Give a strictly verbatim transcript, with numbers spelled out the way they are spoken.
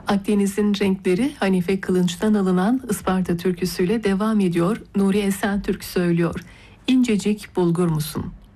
Akdeniz'in renkleri Hanife Kılınç'tan alınan Isparta türküsüyle devam ediyor. Nuri Esen Türk söylüyor. İncecik bulgur musun?